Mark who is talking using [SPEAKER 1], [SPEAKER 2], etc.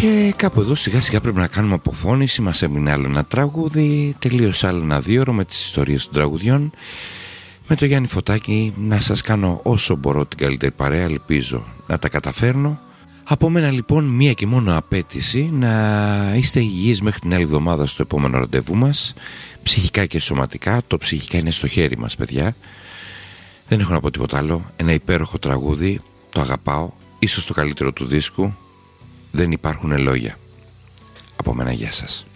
[SPEAKER 1] Και κάπου εδώ σιγά σιγά πρέπει να κάνουμε αποφώνηση. Μας έμεινε άλλο ένα τραγούδι, τελείωσε άλλο ένα 2 ώρο με τις ιστορίες των τραγουδιών. Με το Γιάννη Φωτάκη να σας κάνω όσο μπορώ την καλύτερη παρέα, ελπίζω να τα καταφέρνω. Από μένα λοιπόν μία και μόνο απέτηση, να είστε υγιείς μέχρι την άλλη εβδομάδα στο επόμενο ραντεβού μας, ψυχικά και σωματικά. Το ψυχικά είναι στο χέρι μας, παιδιά. Δεν έχω να πω τίποτα άλλο. Ένα υπέροχο τραγούδι, το αγαπάω, ίσως το καλύτερο του δίσκου. Δεν υπάρχουν λόγια. Από μένα, γεια σας.